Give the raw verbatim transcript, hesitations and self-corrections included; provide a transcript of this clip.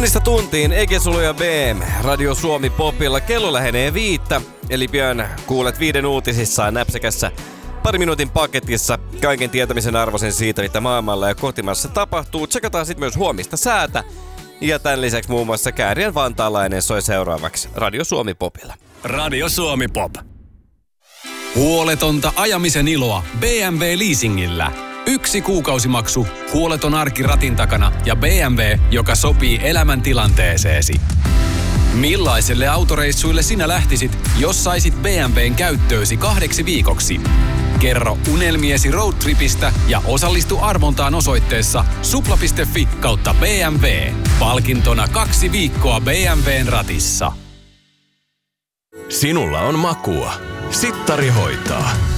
Tunnista tuntiin Ekesulu ja B M Radio Suomi Popilla. Kello lähenee viittä, eli pian kuulet viiden uutisissa näpsäkässä pari minuutin paketissa kaiken tietämisen arvoisen siitä, mitä maailmalla ja kotimaassa tapahtuu. Tsekataan sitten myös huomista säätä. Ja tämän lisäksi muun muassa Kääriän vantaalainen soi seuraavaksi Radio Suomi Popilla. Radio Suomi Pop. Huoletonta ajamisen iloa B M W leasingillä. Yksi kuukausimaksu, huoleton arki ratin takana ja B M W, joka sopii elämäntilanteeseesi. Millaiselle autoreissuille sinä lähtisit, jos saisit B M W:n käyttöösi kahdeksi viikoksi? Kerro unelmiesi roadtripistä ja osallistu arvontaan osoitteessa supla piste fi kautta B M W. Palkintona kaksi viikkoa B M W:n ratissa. Sinulla on makua. Sittari hoitaa.